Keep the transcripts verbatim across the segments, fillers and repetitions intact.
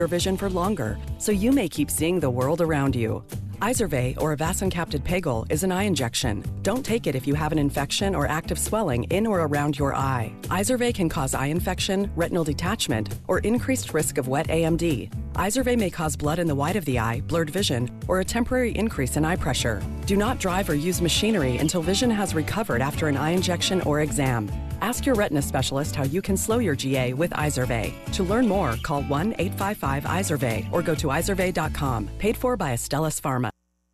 your vision for longer, so you may keep seeing the world around you. Izervay, or avacincaptad pegol, is an eye injection. Don't take it if you have an infection or active swelling in or around your eye. Izervay can cause eye infection, retinal detachment, or increased risk of wet A M D. Izervay may cause blood in the white of the eye, blurred vision, or a temporary increase in eye pressure. Do not drive or use machinery until vision has recovered after an eye injection or exam. Ask your retina specialist how you can slow your G A with Izervay. To learn more, call one eight five five Izervay or go to izervay dot com. Paid for by Astellas Pharma.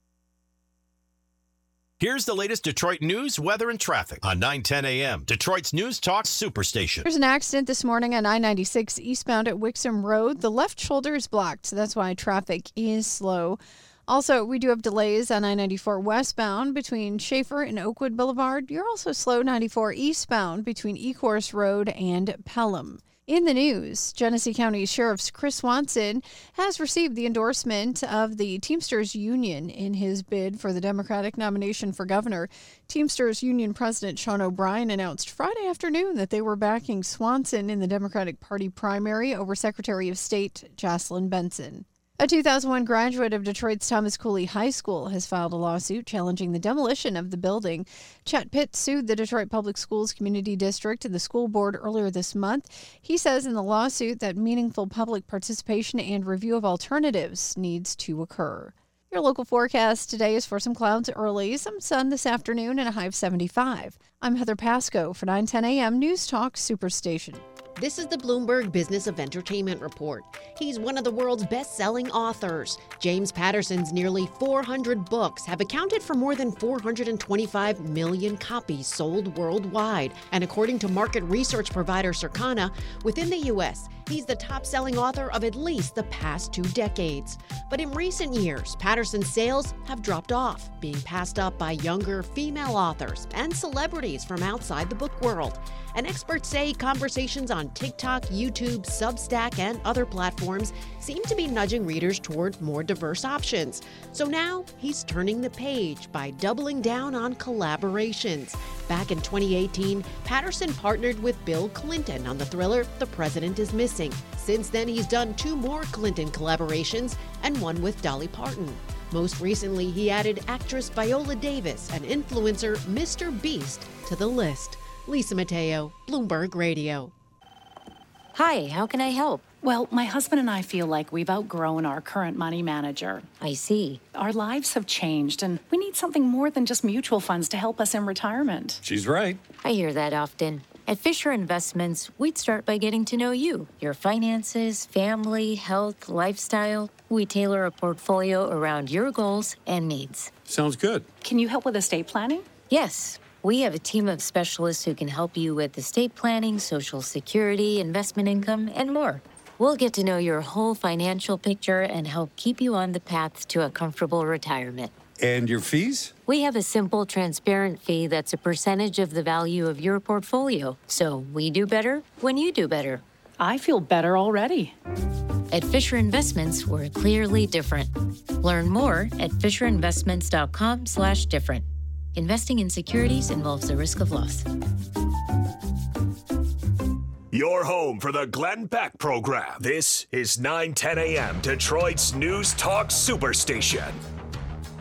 Here's the latest Detroit news, weather, and traffic on nine ten a.m. Detroit's News Talk Superstation. There's an accident this morning on I ninety-six eastbound at Wixom Road. The left shoulder is blocked, so that's why traffic is slow. Also, we do have delays on I ninety-four westbound between Schaefer and Oakwood Boulevard. You're also slow ninety-four eastbound between Ecorse Road and Pelham. In the news, Genesee County Sheriff Chris Swanson has received the endorsement of the Teamsters Union in his bid for the Democratic nomination for governor. Teamsters Union President Sean O'Brien announced Friday afternoon that they were backing Swanson in the Democratic Party primary over Secretary of State Jocelyn Benson. A two thousand one graduate of Detroit's Thomas Cooley High School has filed a lawsuit challenging the demolition of the building. Chet Pitt sued the Detroit Public Schools Community District and the school board earlier this month. He says in the lawsuit that meaningful public participation and review of alternatives needs to occur. Your local forecast today is for some clouds early, some sun this afternoon, and a high of seventy-five. I'm Heather Pasco for nine ten a.m. News Talk Superstation. This is the Bloomberg Business of Entertainment Report. He's one of the world's best-selling authors. James Patterson's nearly four hundred books have accounted for more than four hundred twenty-five million copies sold worldwide. And according to market research provider Circana, within the U S, he's the top-selling author of at least the past two decades. But in recent years, Patterson's sales have dropped off, being passed up by younger female authors and celebrities from outside the book world. And experts say conversations on TikTok, YouTube, Substack, and other platforms seem to be nudging readers toward more diverse options. So now he's turning the page by doubling down on collaborations. Back in twenty eighteen, Patterson partnered with Bill Clinton on the thriller The President is Missing. Since then, he's done two more Clinton collaborations and one with Dolly Parton. Most recently, he added actress Viola Davis and influencer Mister Beast to the list. Lisa Mateo, Bloomberg Radio. Hi, how can I help? Well, my husband and I feel like we've outgrown our current money manager. I see. Our lives have changed, and we need something more than just mutual funds to help us in retirement. She's right. I hear that often. At Fisher Investments, we'd start by getting to know you, your finances, family, health, lifestyle. We tailor a portfolio around your goals and needs. Sounds good. Can you help with estate planning? Yes. We have a team of specialists who can help you with estate planning, Social Security, investment income, and more. We'll get to know your whole financial picture and help keep you on the path to a comfortable retirement. And your fees? We have a simple, transparent fee that's a percentage of the value of your portfolio. So we do better when you do better. I feel better already. At Fisher Investments, we're clearly different. Learn more at fisherinvestments.com slash different. Investing in securities involves the risk of loss. Your home for the Glenn Beck program. This is nine ten a.m. Detroit's News Talk Superstation.